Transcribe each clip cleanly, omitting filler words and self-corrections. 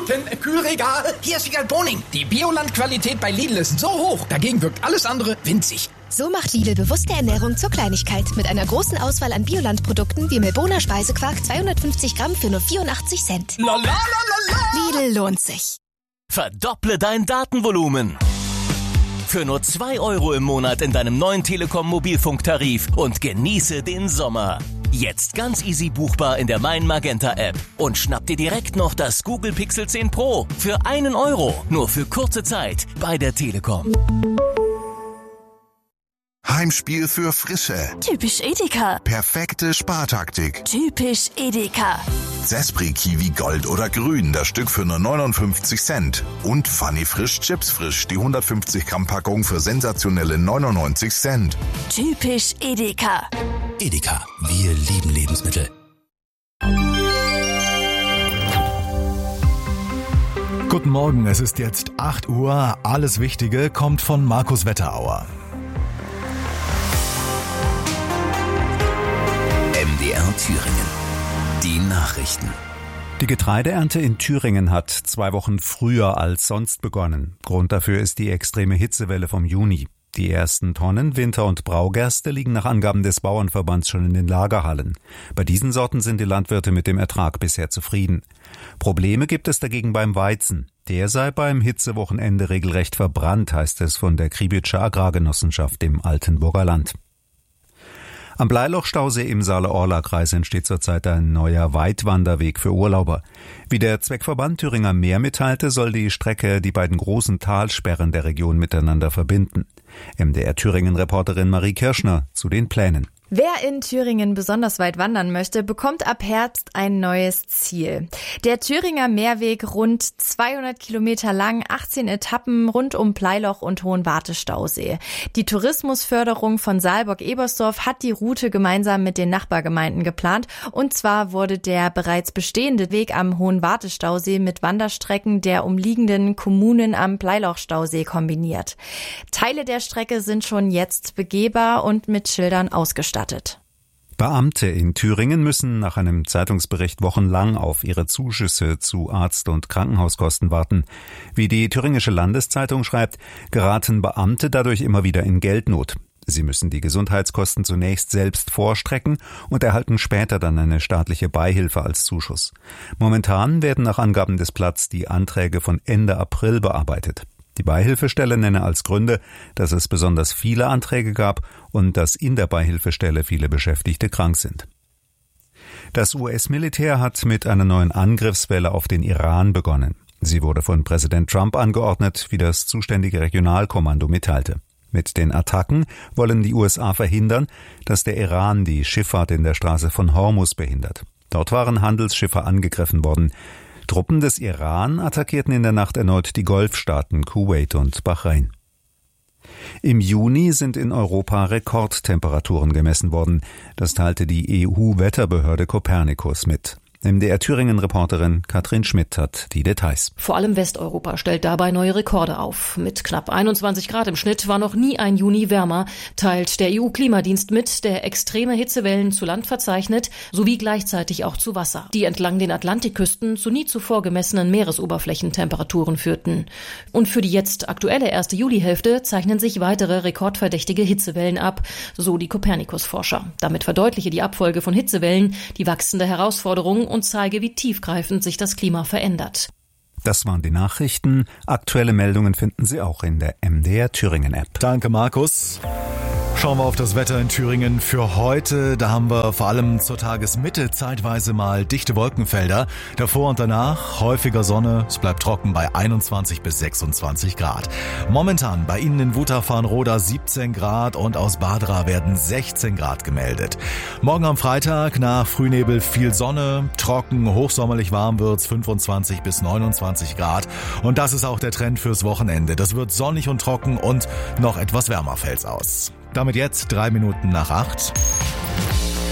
Minuten. Kühlregal. Hier ist Wiegald Boning. Die Bioland-Qualität bei Lidl ist so hoch. Dagegen wirkt alles andere winzig. So macht Lidl bewusste Ernährung zur Kleinigkeit. Mit einer großen Auswahl an Bioland-Produkten wie Melboner Speisequark 250 Gramm für nur 84 Cent. La la la la la. Lidl lohnt sich. Verdopple dein Datenvolumen. Für nur 2 € im Monat in deinem neuen Telekom-Mobilfunktarif und genieße den Sommer. Jetzt ganz easy buchbar in der Mein Magenta App und schnapp dir direkt noch das Google Pixel 10 Pro für 1 €. Nur für kurze Zeit bei der Telekom. Heimspiel für Frische. Typisch Edeka. Perfekte Spartaktik. Typisch Edeka. Zespri Kiwi Gold oder Grün, das Stück für nur 59 Cent. Und Funny Frisch Chips Frisch, die 150 Gramm Packung für sensationelle 99 Cent. Typisch Edeka. Edeka, wir lieben Lebensmittel. Guten Morgen, es ist jetzt 8 Uhr. Alles Wichtige kommt von Markus Wetterauer. MDR Thüringen. Die Nachrichten. Die Getreideernte in Thüringen hat 2 Wochen früher als sonst begonnen. Grund dafür ist die extreme Hitzewelle vom Juni. Die ersten Tonnen Winter- und Braugerste liegen nach Angaben des Bauernverbands schon in den Lagerhallen. Bei diesen Sorten sind die Landwirte mit dem Ertrag bisher zufrieden. Probleme gibt es dagegen beim Weizen. Der sei beim Hitzewochenende regelrecht verbrannt, heißt es von der Kriebitscher Agrargenossenschaft im Altenburger Land. Am Bleilochstausee im Saale-Orla-Kreis entsteht zurzeit ein neuer Weitwanderweg für Urlauber. Wie der Zweckverband Thüringer Meer mitteilte, soll die Strecke die beiden großen Talsperren der Region miteinander verbinden. MDR-Thüringen-Reporterin Marie Kirschner zu den Plänen. Wer in Thüringen besonders weit wandern möchte, bekommt ab Herbst ein neues Ziel. Der Thüringer Meerweg, rund 200 Kilometer lang, 18 Etappen rund um Bleiloch und Hohenwarte-Stausee. Die Tourismusförderung von Saalburg-Ebersdorf hat die Route gemeinsam mit den Nachbargemeinden geplant. Und zwar wurde der bereits bestehende Weg am Hohenwarte-Stausee mit Wanderstrecken der umliegenden Kommunen am Bleiloch-Stausee kombiniert. Teile der Strecke sind schon jetzt begehbar und mit Schildern ausgestattet. Beamte in Thüringen müssen nach einem Zeitungsbericht wochenlang auf ihre Zuschüsse zu Arzt- und Krankenhauskosten warten. Wie die Thüringische Landeszeitung schreibt, geraten Beamte dadurch immer wieder in Geldnot. Sie müssen die Gesundheitskosten zunächst selbst vorstrecken und erhalten später dann eine staatliche Beihilfe als Zuschuss. Momentan werden nach Angaben des Blatts die Anträge von Ende April bearbeitet. Die Beihilfestelle nenne als Gründe, dass es besonders viele Anträge gab und dass in der Beihilfestelle viele Beschäftigte krank sind. Das US-Militär hat mit einer neuen Angriffswelle auf den Iran begonnen. Sie wurde von Präsident Trump angeordnet, wie das zuständige Regionalkommando mitteilte. Mit den Attacken wollen die USA verhindern, dass der Iran die Schifffahrt in der Straße von Hormuz behindert. Dort waren Handelsschiffe angegriffen worden. Truppen des Iran attackierten in der Nacht erneut die Golfstaaten Kuwait und Bahrain. Im Juni sind in Europa Rekordtemperaturen gemessen worden. Das teilte die EU-Wetterbehörde Copernicus mit. MDR-Thüringen-Reporterin Katrin Schmidt hat die Details. Vor allem Westeuropa stellt dabei neue Rekorde auf. Mit knapp 21 Grad im Schnitt war noch nie ein Juni wärmer, teilt der EU-Klimadienst mit, der extreme Hitzewellen zu Land verzeichnet, sowie gleichzeitig auch zu Wasser, die entlang den Atlantikküsten zu nie zuvor gemessenen Meeresoberflächentemperaturen führten. Und für die jetzt aktuelle erste Julihälfte zeichnen sich weitere rekordverdächtige Hitzewellen ab, so die Copernicus-Forscher. Damit verdeutliche die Abfolge von Hitzewellen die wachsende Herausforderung und zeige, wie tiefgreifend sich das Klima verändert. Das waren die Nachrichten. Aktuelle Meldungen finden Sie auch in der MDR Thüringen App. Danke, Markus. Schauen wir auf das Wetter in Thüringen für heute. Da haben wir vor allem zur Tagesmitte zeitweise mal dichte Wolkenfelder. Davor und danach häufiger Sonne. Es bleibt trocken bei 21 bis 26 Grad. Momentan bei Ihnen in Wutach-Farnroda 17 Grad und aus Badra werden 16 Grad gemeldet. Morgen am Freitag nach Frühnebel viel Sonne, trocken, hochsommerlich warm wird's, 25 bis 29 Grad. Und das ist auch der Trend fürs Wochenende. Das wird sonnig und trocken und noch etwas wärmer fällt's aus. Damit jetzt 3 Minuten nach 8.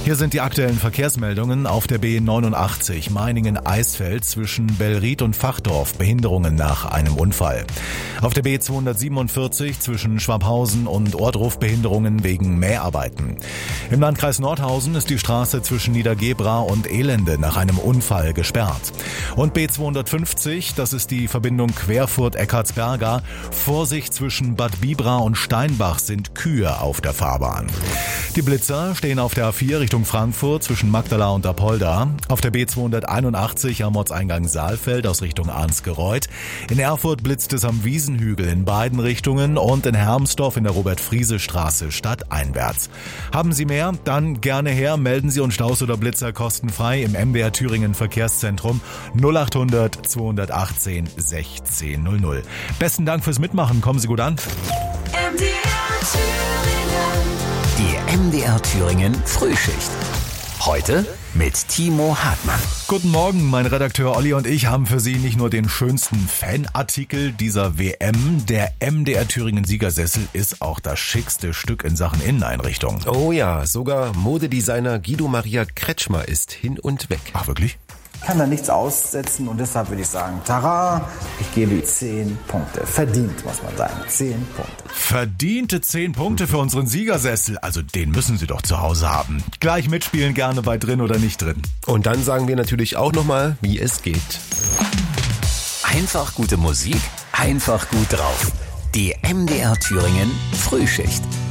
Hier sind die aktuellen Verkehrsmeldungen auf der B89 Meiningen-Eisfeld zwischen Bellried und Fachdorf. Behinderungen nach einem Unfall. Auf der B247 zwischen Schwabhausen und Ohrdruf Behinderungen wegen Mäharbeiten. Im Landkreis Nordhausen ist die Straße zwischen Niedergebra und Elende nach einem Unfall gesperrt. Und B250, das ist die Verbindung Querfurt-Eckartsberga. Vorsicht, zwischen Bad Bibra und Steinbach sind Kühe auf der Fahrbahn. Die Blitzer stehen auf der A4 Richtung Frankfurt zwischen Magdala und Apolda. Auf der B281 am Ortseingang Saalfeld aus Richtung Arnsgereuth. In Erfurt blitzt es am Wiesenhügel in beiden Richtungen und in Hermsdorf in der Robert-Friese-Straße stadteinwärts. Haben Sie mehr? Dann gerne her. Melden Sie uns Staus oder Blitzer kostenfrei im MDR Thüringen Verkehrszentrum 0800 218 1600. Besten Dank fürs Mitmachen. Kommen Sie gut an. Die MDR Thüringen Frühschicht. Heute mit Timo Hartmann. Guten Morgen, mein Redakteur Olli und ich haben für Sie nicht nur den schönsten Fanartikel dieser WM. Der MDR Thüringen Siegersessel ist auch das schickste Stück in Sachen Inneneinrichtung. Oh ja, sogar Modedesigner Guido Maria Kretschmer ist hin und weg. Ach, wirklich? Kann da nichts aussetzen und deshalb würde ich sagen, tara, ich gebe 10 Punkte. Verdient, muss man sagen, 10 Punkte. Verdiente 10 Punkte für unseren Siegersessel, also den müssen Sie doch zu Hause haben. Gleich mitspielen, gerne bei drin oder nicht drin. Und dann sagen wir natürlich auch nochmal, wie es geht. Einfach gute Musik, einfach gut drauf. Die MDR Thüringen Frühschicht.